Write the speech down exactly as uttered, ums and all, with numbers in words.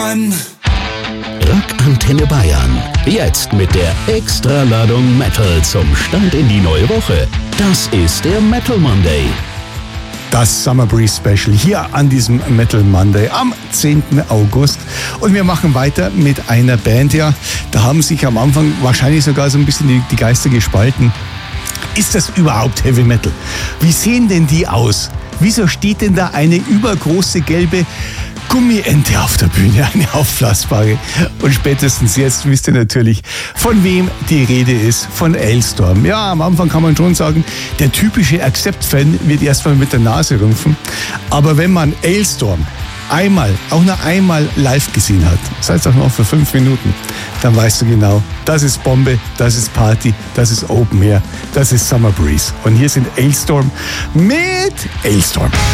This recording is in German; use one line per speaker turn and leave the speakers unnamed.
Rock Antenne Bayern. Jetzt mit der Extraladung Metal zum Start in die neue Woche. Das ist der Metal Monday.
Das Summer Breeze Special hier an diesem Metal Monday am zehnten August. Und wir machen weiter mit einer Band, ja, da haben sich am Anfang wahrscheinlich sogar so ein bisschen die, die Geister gespalten. Ist das überhaupt Heavy Metal? Wie sehen denn die aus? Wieso steht denn da eine übergroße gelbe Gummiente auf der Bühne, eine aufblasbare? Und spätestens jetzt wisst ihr natürlich, von wem die Rede ist, von Alestorm. Ja, am Anfang kann man schon sagen, der typische Accept-Fan wird erstmal mit der Nase rümpfen. Aber wenn man Alestorm einmal, auch nur einmal live gesehen hat, sei es auch noch für fünf Minuten, dann weißt du genau, das ist Bombe, das ist Party, das ist Open Air, das ist Summer Breeze. Und hier sind Alestorm mit Alestorm.